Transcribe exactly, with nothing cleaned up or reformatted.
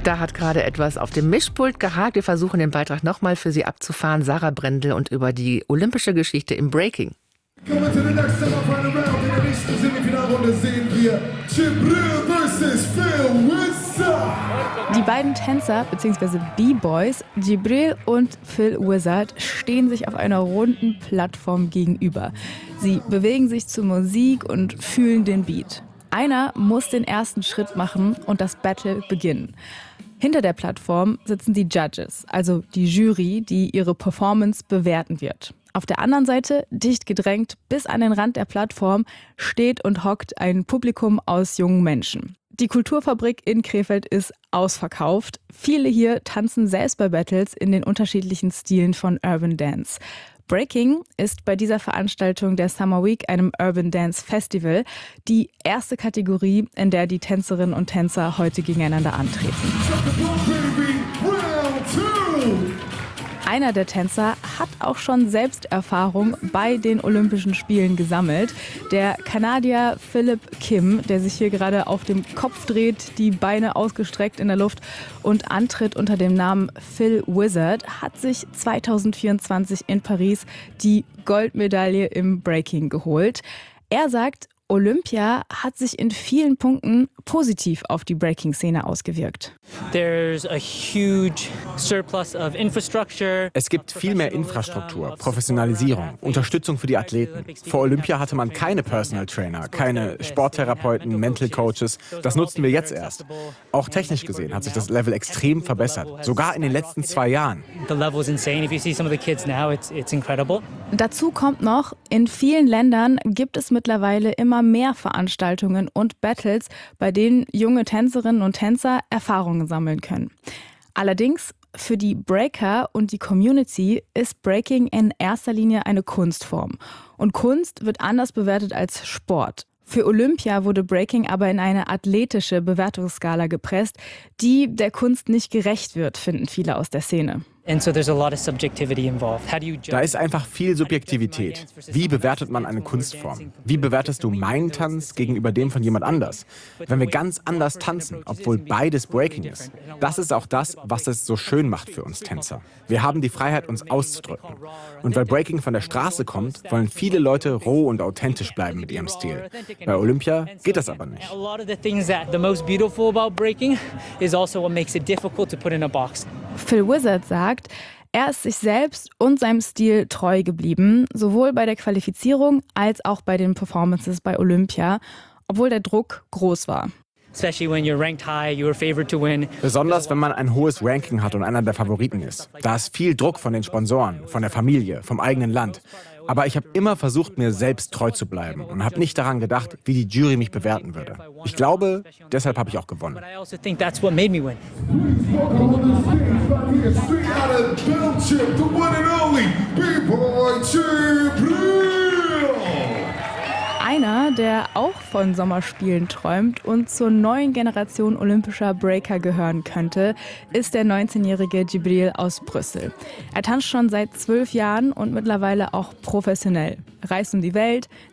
Da hat gerade etwas auf dem Mischpult gehakt. Wir versuchen den Beitrag nochmal für Sie abzufahren. Sarah Brendel und über die olympische Geschichte im Breaking. Kommen zu der nächsten Final Round. In der nächsten Semifinalrunde sehen wir Jibril versus Phil Wizard. Die beiden Tänzer bzw. B-Boys, Jibril und Phil Wizard, stehen sich auf einer runden Plattform gegenüber. Sie bewegen sich zur Musik und fühlen den Beat. Einer muss den ersten Schritt machen und das Battle beginnen. Hinter der Plattform sitzen die Judges, also die Jury, die ihre Performance bewerten wird. Auf der anderen Seite, dicht gedrängt bis an den Rand der Plattform, steht und hockt ein Publikum aus jungen Menschen. Die Kulturfabrik in Krefeld ist ausverkauft. Viele hier tanzen selbst bei Battles in den unterschiedlichen Stilen von Urban Dance. Breaking ist bei dieser Veranstaltung der Summer Week, einem Urban Dance Festival, die erste Kategorie, in der die Tänzerinnen und Tänzer heute gegeneinander antreten. Einer der Tänzer hat auch schon Selbsterfahrung bei den Olympischen Spielen gesammelt. Der Kanadier Philip Kim, der sich hier gerade auf dem Kopf dreht, die Beine ausgestreckt in der Luft und antritt unter dem Namen Phil Wizard, hat sich zweitausendvierundzwanzig in Paris die Goldmedaille im Breaking geholt. Er sagt, Olympia hat sich in vielen Punkten positiv auf die Breaking-Szene ausgewirkt. Es gibt viel mehr Infrastruktur, Professionalisierung, Unterstützung für die Athleten. Vor Olympia hatte man keine Personal Trainer, keine Sporttherapeuten, Mental Coaches. Das nutzen wir jetzt erst. Auch technisch gesehen hat sich das Level extrem verbessert, sogar in den letzten zwei Jahren. Dazu kommt noch, in vielen Ländern gibt es mittlerweile immer mehr Veranstaltungen und Battles, bei denen junge Tänzerinnen und Tänzer Erfahrungen sammeln können. Allerdings, für die Breaker und die Community ist Breaking in erster Linie eine Kunstform. Und Kunst wird anders bewertet als Sport. Für Olympia wurde Breaking aber in eine athletische Bewertungsskala gepresst, die der Kunst nicht gerecht wird, finden viele aus der Szene. Da ist einfach viel Subjektivität. Wie bewertet man eine Kunstform? Wie bewertest du meinen Tanz gegenüber dem von jemand anders? Wenn wir ganz anders tanzen, obwohl beides Breaking ist. Das ist auch das, was es so schön macht für uns Tänzer. Wir haben die Freiheit, uns auszudrücken. Und weil Breaking von der Straße kommt, wollen viele Leute roh und authentisch bleiben mit ihrem Stil. Bei Olympia geht das aber nicht. Phil Wizard sagt, er ist sich selbst und seinem Stil treu geblieben, sowohl bei der Qualifizierung als auch bei den Performances bei Olympia, obwohl der Druck groß war. Besonders wenn man ein hohes Ranking hat und einer der Favoriten ist. Da ist viel Druck von den Sponsoren, von der Familie, vom eigenen Land. Aber ich habe immer versucht, mir selbst treu zu bleiben und habe nicht daran gedacht, wie die Jury mich bewerten würde. Ich glaube, deshalb habe ich auch gewonnen. Einer, der auch von Sommerspielen träumt und zur neuen Generation olympischer Breaker gehören könnte, ist der neunzehnjährige Jibril aus Brüssel. Er tanzt schon seit zwölf Jahren und mittlerweile auch professionell. Reist um die Welt,